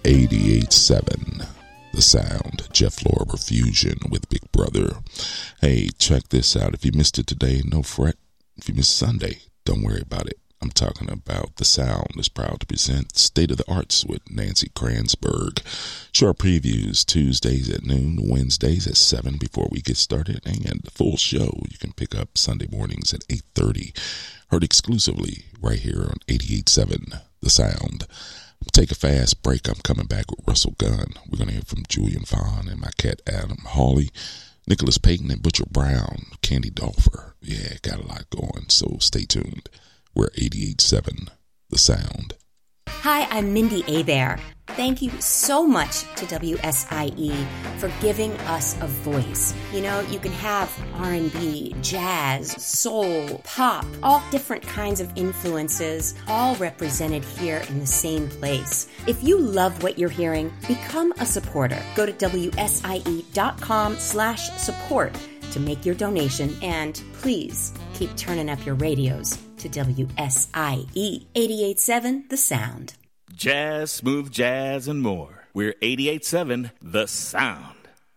88.7 The Sound. Jeff Lorber Fusion with Big Brother. Hey, check this out. If you missed it today, no fret. If you missed Sunday, don't worry about it. I'm talking about The Sound is proud to present State of the Arts with Nancy Kranzberg. Short previews Tuesdays at noon, Wednesdays at 7 before we get started, and the full show you can pick up Sunday mornings at 8:30. Heard exclusively right here on 88.7 The Sound. Take a fast break. I'm coming back with Russell Gunn. We're going to hear from Julian Vaughn and my cat Adam Hawley, Nicholas Payton and Butcher Brown, Candy Dolfer. Yeah, got a lot going, so stay tuned. We're 88.7 The Sound. Hi, I'm Mindy Abair. Thank you so much to WSIE for giving us a voice. You know, you can have R&B, jazz, soul, pop, all different kinds of influences, all represented here in the same place. If you love what you're hearing, become a supporter. Go to WSIE.com/support to make your donation, and please keep turning up your radios to WSIE 88.7 The Sound. Jazz, smooth jazz, and more. We're 88.7 The Sound.